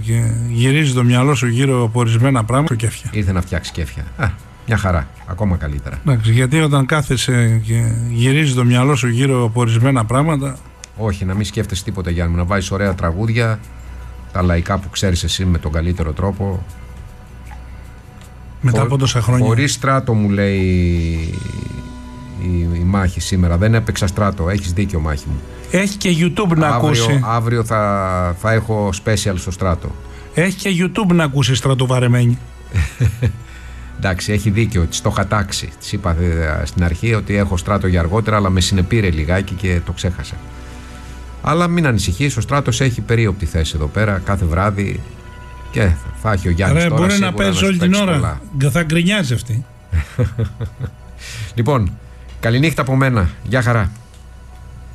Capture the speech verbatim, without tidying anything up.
και γυρίζει το μυαλό σου γύρω από ορισμένα πράγματα, κέφια. Ήρθε να φτιάξει κέφια. Α, μια χαρά. Ακόμα καλύτερα. Εντάξει, γιατί όταν κάθεσαι και γυρίζει το μυαλό σου γύρω από ορισμένα πράγματα. Όχι, να μην σκέφτεσαι τίποτα, Γιάννη μου. Να βάζεις ωραία τραγούδια, τα λαϊκά που ξέρεις εσύ με τον καλύτερο τρόπο. Μετά από τόσα χρόνια. Χωρίς στράτο, μου λέει η, η μάχη σήμερα. Δεν έπαιξα στράτο. Έχεις δίκιο, μάχη μου. Έχει και YouTube να αύριο, ακούσει. Αύριο θα, θα έχω special στο στράτο. Έχει και YouTube να ακούσει στρατοβαρεμένη. Εντάξει, έχει δίκιο. Της το είχα τάξει. Της είπα στην αρχή ότι έχω στράτο για αργότερα, αλλά με συνεπήρε λιγάκι και το ξέχασα. Αλλά μην ανησυχείς, ο στράτος έχει περίοπτη θέση εδώ πέρα κάθε βράδυ και θα έχει ο Γιάννης Ρε, τώρα μπορεί σίγουρα να παίζει όλη την ώρα. Πολλά. Θα γκρινιάζει αυτή. Λοιπόν, καληνύχτα από μένα. Γεια χαρά.